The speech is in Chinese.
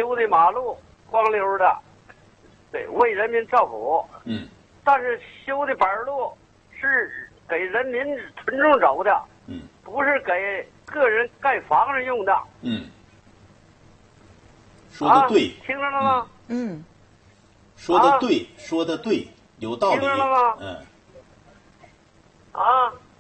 修的马路光溜的，对，为人民造福。 嗯。 但是修的板路是给人民群众走的， 嗯， 不是给个人盖房子用的。 嗯。说的对， 听着了吗？ 嗯， 说的对，说的对，有道理。 听着了吗？ 嗯。 啊。